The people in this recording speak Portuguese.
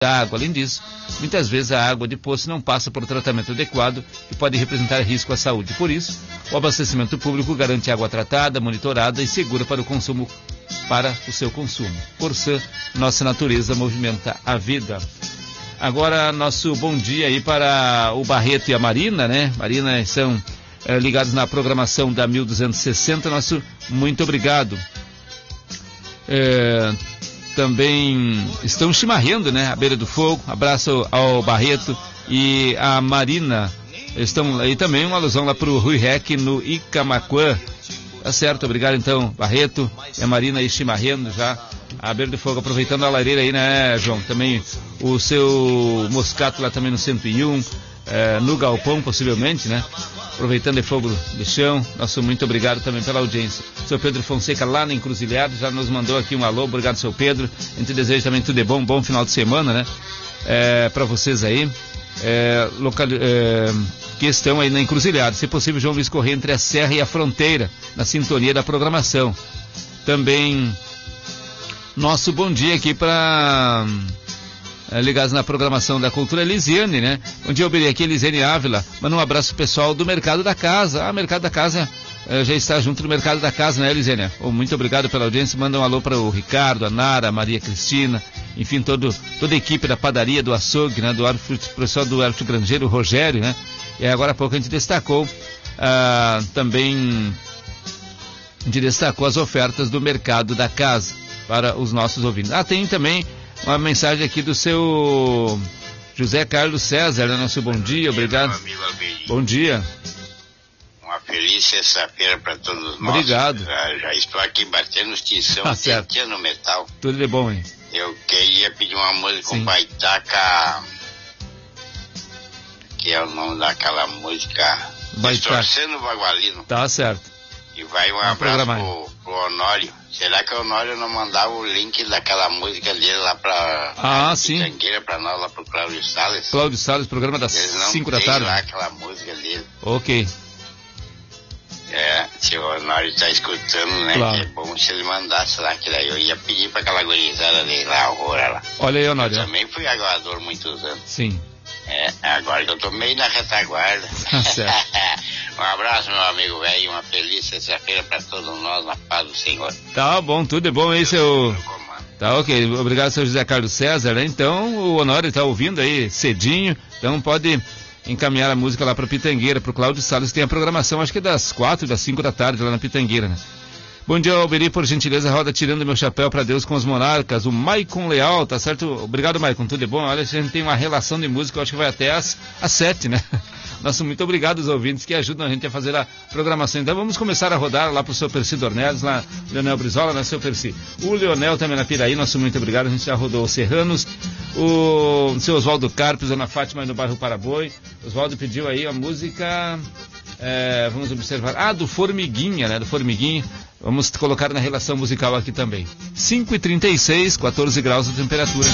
da água. Além disso, muitas vezes a água de poço não passa por tratamento adequado e pode representar risco à saúde. Por isso, o abastecimento público garante água tratada, monitorada e segura para o seu consumo. Corsã, nossa natureza movimenta a vida. Agora, nosso bom dia aí para o Barreto e a Marina, né? Marina são ligados na programação da 1260, nosso muito obrigado. Também estão chimarrando, né? À beira do fogo. Abraço ao Barreto e a Marina. Estão aí também, uma alusão lá pro Rui Rec no Icamaquã. Tá certo, obrigado então, Barreto e a Marina aí chimarrando já à beira do fogo, aproveitando a lareira aí, né, João? Também o seu Moscato lá também no 101, no Galpão possivelmente, né? Aproveitando o fogo de chão. Nosso muito obrigado também pela audiência. Seu Pedro Fonseca lá na Encruzilhada já nos mandou aqui um alô. Obrigado, seu Pedro. A gente deseja também tudo de bom, bom final de semana, né? Para vocês aí. Que estão aí na Encruzilhada. Se possível, João Luiz Corrêa entre a Serra e a Fronteira, na sintonia da programação. Também nosso bom dia aqui para ligados na programação da Cultura, Elisiane, né? Bom dia, Oberi, aqui Elisiane Ávila. Manda um abraço pessoal do Mercado da Casa. Mercado da Casa já está junto do Mercado da Casa, né, Elisiane? Muito obrigado pela audiência. Manda um alô para o Ricardo, a Nara, a Maria Cristina, enfim, toda a equipe da padaria, do açougue, né? Do pessoal do Horto Grangeiro, o Rogério, né? E agora há pouco a gente destacou também as ofertas do Mercado da Casa para os nossos ouvintes. Tem também uma mensagem aqui do seu José Carlos César, né? Nosso bom dia, obrigado. Bom dia. Uma feliz sexta-feira para todos nós. Obrigado. Já estou aqui batendo extinção, no metal. Tudo de bom, hein? Eu queria pedir uma música com Baitaca, que é o nome daquela música, Distorcendo o Bagualino. Tá certo. E vai um abraço pro Honório. Será que o Honório não mandava o link daquela música dele lá pra Pitangueira, pra nós, lá pro Cláudio Salles? Cláudio Salles, programa das 5 da tarde. Lá aquela música dele. Ok. Se o Honório tá escutando, né? Claro. Que é bom se ele mandasse lá, que daí eu ia pedir pra aquela gurizada dele lá, a Aurora lá. Olha aí, Honório. Eu também fui aguador muitos anos. Sim. Agora que eu tô meio na retaguarda. Certo. Um abraço, meu amigo velho, uma feliz sexta-feira pra todos nós, na paz do Senhor. Tá bom, tudo é bom aí, seu... Tá ok, obrigado, seu José Carlos César, né? Então, o Honório tá ouvindo aí cedinho, então pode encaminhar a música lá pra Pitangueira, pro Cláudio Salles, tem a programação, acho que das 4 das 5 da tarde, lá na Pitangueira, né? Bom dia, Alberi, por gentileza, roda tirando meu chapéu pra Deus com os monarcas, o Maicon Leal, tá certo? Obrigado, Maicon, tudo é bom? Olha, a gente tem uma relação de música, eu acho que vai até às 7, né? Nosso muito obrigado aos ouvintes que ajudam a gente a fazer a programação. Então vamos começar a rodar lá pro seu Percy Dornelles, lá, Leonel Brizola, né, seu Percy? O Leonel também na Piraí, nosso muito obrigado, a gente já rodou os Serranos, o seu Oswaldo Carpes, Ana Fátima, no bairro Paraboi. Oswaldo pediu aí a música, vamos observar, do Formiguinha, né, do Formiguinha. Vamos colocar na relação musical aqui também. 5h36, 14 graus de temperatura.